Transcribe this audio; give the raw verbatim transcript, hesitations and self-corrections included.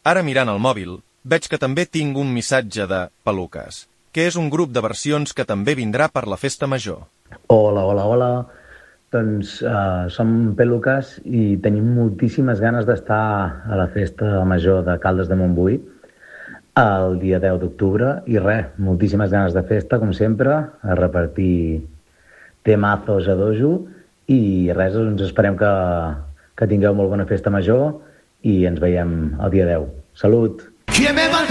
Ara mirant el mòbil, veig que també tinc un missatge de Peluques, que és un grup de versions que també vindrà per la festa major. Hola, hola, hola. Doncs uh, som Peluques i tenim moltíssimes ganes d'estar a la festa major de Caldes de Montbui el dia deu d'octubre i res, moltíssimes ganes de festa, com sempre, a repartir temazos a dojo i res, ens esperem que, que tingueu molt bona festa major i ens veiem el dia deu. Salut!